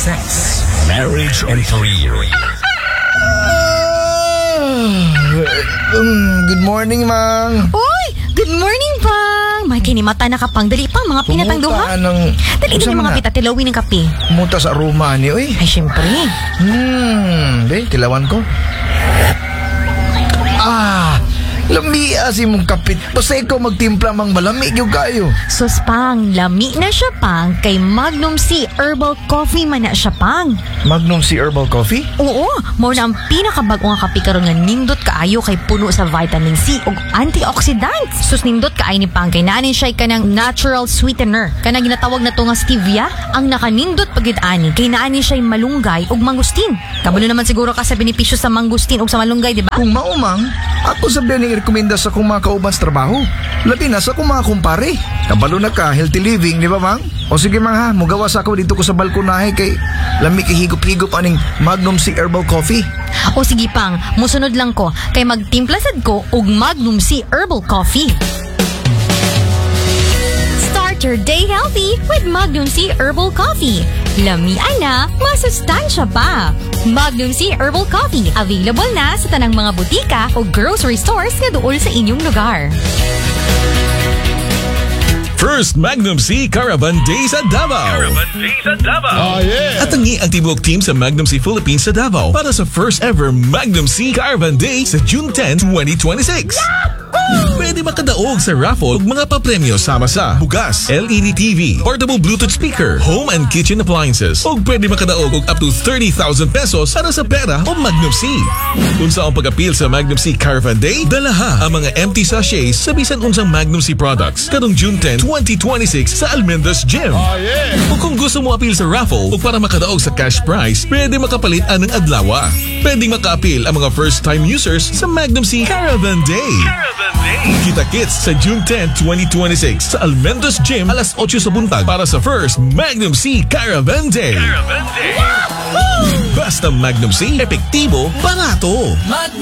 sex, marriage, and career. Good morning, Mang. Uy! Good morning, Pang! May kinimata na kapang. Dali pang, mga pinatang duha. Dali din yung mga pitatilawin ng kape. Muta sa aroma ni, uy. Ay, syempre. Tilawan ko. Lami asi mong kapit. Basta ikaw magtimpla mang malamig yung kayo. Sus, Pang, lami na siya, Pang. Kay Magnum C Herbal Coffee man na siya, Pang. Magnum C Herbal Coffee? Oo, mo na ang pinakabago nga kape karon nga nindot kaayo kay puno sa vitamin C ug antioxidants. Sus, nindot kaay ni Pang kay naanin siya kanang natural sweetener. Kanang ginatawag na to nga stevia, ang nakanindot pagid ani kay naanin siya malunggay ug mangustin. Kabalo naman siguro ka sa benepisyo sa mangustin ug sa malunggay, di ba? Kung maumang, ako sabihan ni rekomenda sa kung mga kauban sa trabaho. Labi na sa kung mga kumpare. Kabalo na ka, healthy living, di ba, Mang? O sige, Mang, ha, mugawas ako dito ko sa balkonahe kay lami kay higop-higop aning Magnum C Herbal Coffee. O sige, Pang, musunod lang ko kay magtimpla sad ko og Magnum C Herbal Coffee. Start your day healthy with Magnum C Herbal Coffee. Lamian na, masustansya pa. Magnum C Herbal Coffee, available na sa tanang mga butika o grocery stores nga duol sa inyong lugar. First Magnum C Caravan Day sa Davao. At tangi ang Tibok team sa Magnum C Philippines sa Davao para sa first ever Magnum C Caravan Day sa June 10, 2026. Pwede makadaog sa raffle ug mga papremyo sama sa bugas, LED TV, portable Bluetooth speaker, home and kitchen appliances. Ug pwede makadaog og up to 30,000 pesos para sa pera o Magnum C. Unsa ang pag-appeal sa Magnum C Caravan Day? Dalaha ang mga empty sachets sa bisan unsang Magnum C products kadong June 10, 2026 sa Almendras Gym. O kung gusto mo appeal sa raffle o para makadaog sa cash prize, pwede makapalit anang adlawa. Pwedeng maka-appeal ang mga first-time users sa Magnum C Caravan Day. Kita-kits sa June 10, 2026 sa Almendras Gym alas 8 sa buntag para sa first Magnum C Caravan Day. Basta Magnum C, epektibo, barato.